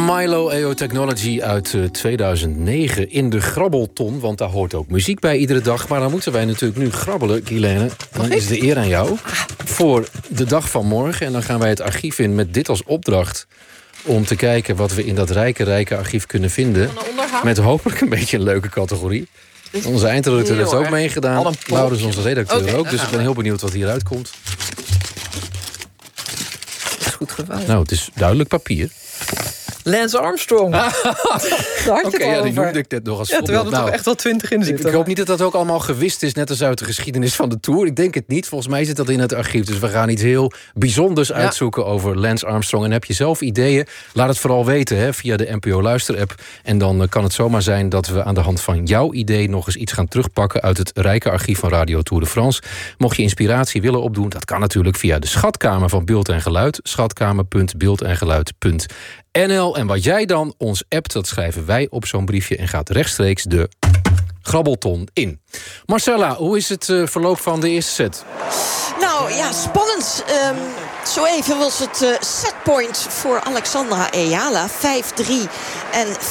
Milo EO Technology uit 2009 in de Grabbelton. Want daar hoort ook muziek bij iedere dag. Maar dan moeten wij natuurlijk nu grabbelen, Guilaine. Dan is de eer aan jou voor de dag van morgen. En dan gaan wij het archief in met dit als opdracht. Om te kijken wat we in dat rijke archief kunnen vinden. Met hopelijk een beetje een leuke categorie. Onze eindredacteur heeft ook meegedaan. Laurens, onze redacteur ook. Dus ik ben heel benieuwd wat hieruit komt. Goed gevouwen. Nou, het is duidelijk papier. Lance Armstrong. Oké, die noemde ik net nog als voorbeeld. Terwijl er toch echt wel 20 in zitten. Ik hoop niet dat dat ook allemaal gewist is, net als uit de geschiedenis van de Tour. Ik denk het niet. Volgens mij zit dat in het archief. Dus we gaan iets heel bijzonders uitzoeken over Lance Armstrong. En heb je zelf ideeën? Laat het vooral weten via de NPO Luister-app. En dan kan het zomaar zijn dat we aan de hand van jouw idee nog eens iets gaan terugpakken uit het rijke archief van Radio Tour de France. Mocht je inspiratie willen opdoen, dat kan natuurlijk via de schatkamer van Beeld en Geluid. Schatkamer.beeldengeluid.nl. En wat jij dan ons appt, dat schrijven wij op zo'n briefje en gaat rechtstreeks de Grabbelton in. Marcella, hoe is het verloop van de eerste set? Nou ja, spannend. Zo even was het setpoint voor Alexandra Ayala. 5-3 en 40-30.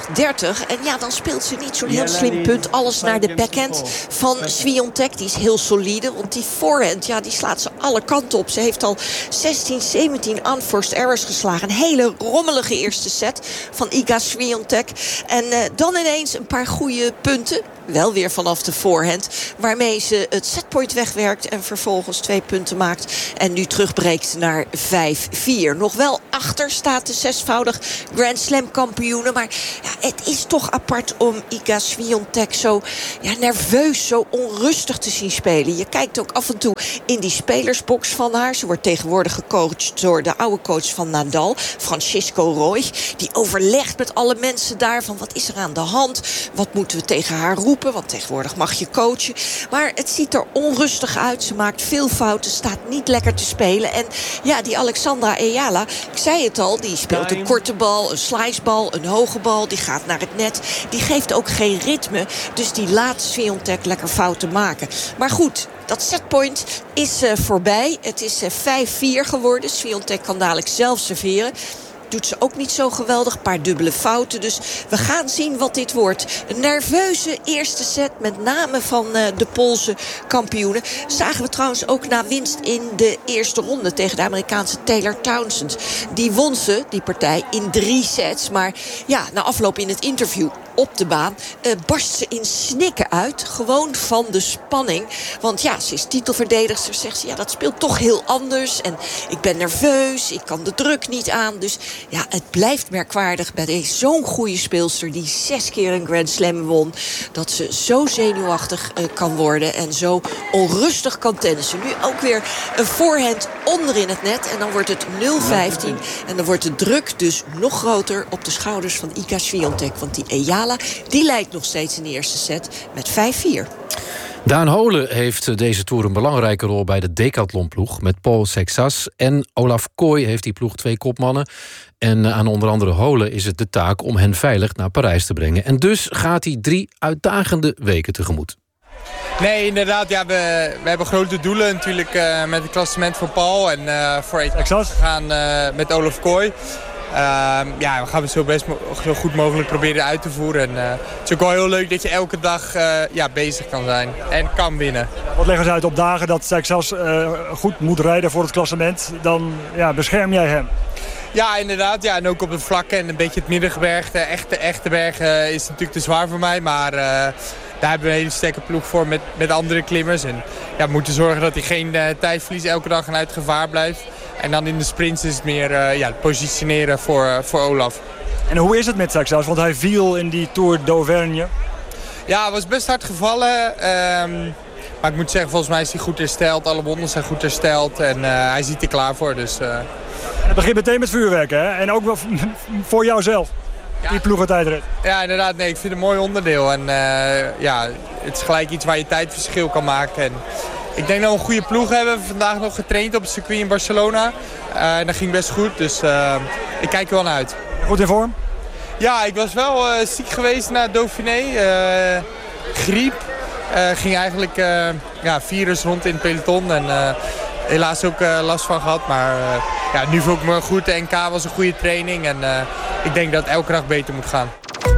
En ja, dan speelt ze niet zo'n heel slim punt. Alles naar de backhand van Swiatek. Die is heel solide. Want die forehand, ja, die slaat ze alle kanten op. Ze heeft al 16, 17 unforced errors geslagen. Een hele rommelige eerste set van Iga Swiatek. En dan ineens een paar goede punten. Wel weer vanaf de voorhand. Waarmee ze het setpoint wegwerkt. En vervolgens 2 punten maakt. En nu terugbreekt naar 5-4. Nog wel achter staat de 6-voudig Grand Slam kampioene. Maar ja, het is toch apart om Iga Swiatek zo nerveus, zo onrustig te zien spelen. Je kijkt ook af en toe in die spelersbox van haar. Ze wordt tegenwoordig gecoacht door de oude coach van Nadal, Francisco Roig. Die overlegt met alle mensen daar van wat is er aan de hand? Wat moeten we tegen haar roepen? Want tegenwoordig mag je coachen. Maar het ziet er onrustig uit. Ze maakt veel fouten. Staat niet lekker te spelen. En ja, die Alexandra Ayala, ik zei het al, die speelt een korte bal, een slicebal, een hoge bal. Die gaat naar het net. Die geeft ook geen ritme. Dus die laat Swiatek lekker fouten maken. Maar goed, dat setpoint is voorbij. Het is 5-4 geworden. Swiatek kan dadelijk zelf serveren. Doet ze ook niet zo geweldig. Een paar dubbele fouten. Dus we gaan zien wat dit wordt. Een nerveuze eerste set. Met name van de Poolse kampioenen. Zagen we trouwens ook na winst in de eerste ronde. Tegen de Amerikaanse Taylor Townsend. Die won ze, die partij, in 3 sets. Maar ja, na afloop in het interview op de baan barst ze in snikken uit. Gewoon van de spanning. Want ja, ze is titelverdedigster. Zegt ze, ja, dat speelt toch heel anders. En ik ben nerveus. Ik kan de druk niet aan. Dus ja, het blijft merkwaardig bij zo'n goede speelster die 6 keer een Grand Slam won. Dat ze zo zenuwachtig kan worden en zo onrustig kan tennissen. Nu ook weer een voorhand onder in het net. En dan wordt het 0-15. En dan wordt de druk dus nog groter op de schouders van Iga Swiatek. Want die Ayala, die leidt nog steeds in de eerste set met 5-4. Daan Holen heeft deze Tour een belangrijke rol bij de decathlonploeg. Met Paul Sexas en Olaf Kooi heeft die ploeg 2 kopmannen. En aan onder andere Holen is het de taak om hen veilig naar Parijs te brengen. En dus gaat hij 3 uitdagende weken tegemoet. Nee, inderdaad. Ja, we hebben grote doelen natuurlijk met het klassement voor Paul. En voor Sexas gaan met Olaf Kooi. We gaan het zo goed mogelijk proberen uit te voeren. En, het is ook wel heel leuk dat je elke dag bezig kan zijn en kan winnen. Wat leggen ze uit op dagen dat Sexas goed moet rijden voor het klassement? Dan bescherm jij hem. Ja, inderdaad. Ja, en ook op het vlakke en een beetje het middengebergte. Echte bergen is natuurlijk te zwaar voor mij. Maar daar hebben we een hele sterke ploeg voor met andere klimmers. En we moeten zorgen dat hij geen tijd verliest elke dag en uit gevaar blijft. En dan in de sprints is het meer het positioneren voor Olaf. En hoe is het met Sexas? Want hij viel in die Tour d'Auvergne. Ja, hij was best hard gevallen. Maar ik moet zeggen, volgens mij is hij goed hersteld. Alle wonden zijn goed hersteld. En hij ziet er klaar voor. Dus, Het begint meteen met vuurwerk, hè? En ook wel voor jouzelf. Die ploegentijdrit. Ja, inderdaad. Nee, ik vind het een mooi onderdeel. En het is gelijk iets waar je tijdverschil kan maken. En ik denk dat we een goede ploeg hebben. We hebben vandaag nog getraind op het circuit in Barcelona. En dat ging best goed. Dus ik kijk er wel naar uit. Goed in vorm? Ja, ik was wel ziek geweest na Dauphiné. Griep. Ging eigenlijk virus rond in het peloton. En helaas ook last van gehad. Maar nu voel ik me goed. De NK was een goede training. En ik denk dat het elke dag beter moet gaan.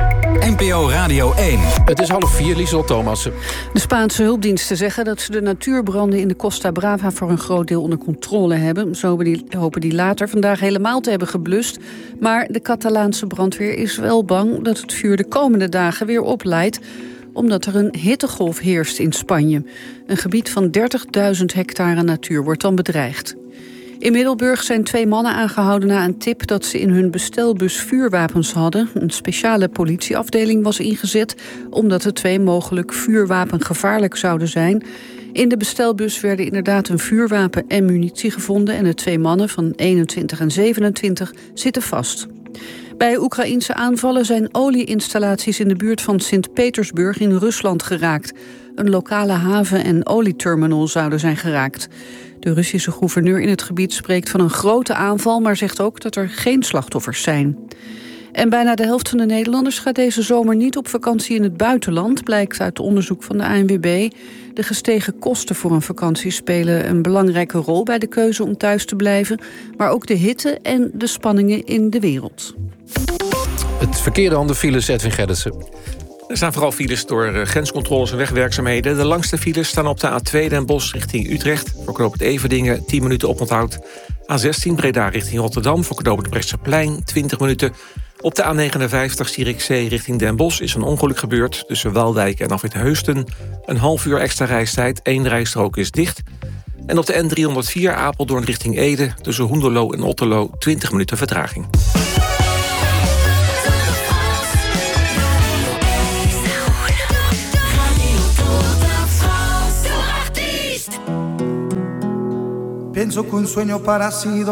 NPO Radio 1. Het is 3:30, Lieselot Thomassen. De Spaanse hulpdiensten zeggen dat ze de natuurbranden in de Costa Brava voor een groot deel onder controle hebben. Zo hopen die later vandaag helemaal te hebben geblust. Maar de Catalaanse brandweer is wel bang dat het vuur de komende dagen weer opleidt, omdat er een hittegolf heerst in Spanje. Een gebied van 30.000 hectare natuur wordt dan bedreigd. In Middelburg zijn 2 mannen aangehouden na een tip dat ze in hun bestelbus vuurwapens hadden. Een speciale politieafdeling was ingezet omdat de 2 mogelijk vuurwapengevaarlijk zouden zijn. In de bestelbus werden inderdaad een vuurwapen en munitie gevonden en de 2 mannen van 21 en 27 zitten vast. Bij Oekraïense aanvallen zijn olieinstallaties in de buurt van Sint-Petersburg in Rusland geraakt. Een lokale haven- en olieterminal zouden zijn geraakt. De Russische gouverneur in het gebied spreekt van een grote aanval, maar zegt ook dat er geen slachtoffers zijn. En bijna de helft van de Nederlanders gaat deze zomer niet op vakantie in het buitenland, blijkt uit onderzoek van de ANWB. De gestegen kosten voor een vakantie spelen een belangrijke rol bij de keuze om thuis te blijven, maar ook de hitte en de spanningen in de wereld. Het verkeer aan de files, Edwin Gerritsen. Er staan vooral files door grenscontroles en wegwerkzaamheden. De langste files staan op de A2 Den Bosch richting Utrecht. Voor knooppunt Everdingen 10 minuten oponthoud. A16 Breda richting Rotterdam. Voor knooppunt Brechtseplein 20 minuten. Op de A59 Zierikzee richting Den Bosch is een ongeluk gebeurd. Tussen Waalwijk en Afrit Heusden. Een half uur extra reistijd. 1 rijstrook is dicht. En op de N304 Apeldoorn richting Ede. Tussen Hoenderloo en Otterlo 20 minuten vertraging. Pienso que un sueño parecido